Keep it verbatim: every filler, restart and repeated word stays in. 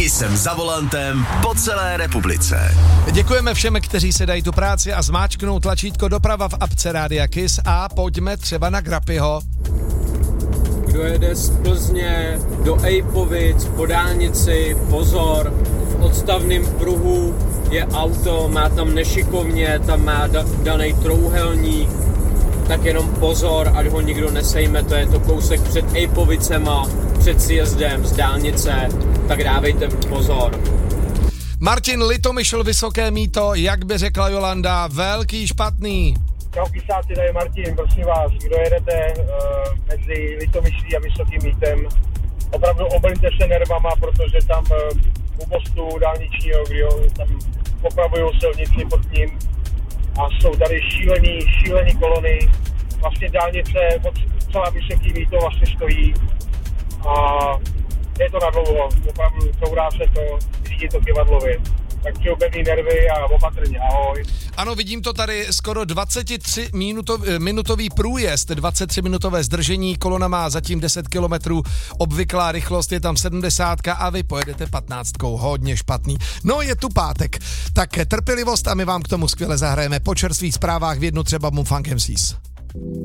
Jsem za volantem po celé republice. Děkujeme všem, kteří se dají tu práci a zmáčknou tlačítko doprava v apce Rádia Kiss a pojďme třeba na Grapyho. Kdo jede z Plzně do Ejpovic po dálnici, pozor, v odstavném pruhu je auto, má tam nešikovně, tam má da- daný trouhelník, tak jenom pozor, ať ho nikdo nesejme, to je to kousek před Ejpovicema, před sjezdem z dálnice, tak dávejte pozor. Martin Litomyšl, Vysoké Mýto, jak by řekla Jolanda, velký špatný. Čau kysáci, tady je Martin, prosím vás, kdo jedete uh, mezi Litomyšlí a Vysokým Mýtem, opravdu obrňte se nervama, protože tam uh, u mostu dálničního, kdy tam popravují silnici pod ním a jsou tady šílený, šílený kolony, vlastně dálnice od celá Vysoký Mýto vlastně stojí a je to na dlouho, opravdu courá se to, řídí to kivadlově. Tak přeju pevný nervy a opatrně, ahoj. Ano, vidím to tady, skoro dvacet tři minutový průjezd, dvacet tři minutové zdržení, kolona má zatím deset kilometrů, obvyklá rychlost je tam sedmdesát a vy pojedete patnáctkou, hodně špatný. No, je tu pátek, tak trpělivost a my vám k tomu skvěle zahrajeme po čerstvých zprávách v jednu třeba Funk M Cs.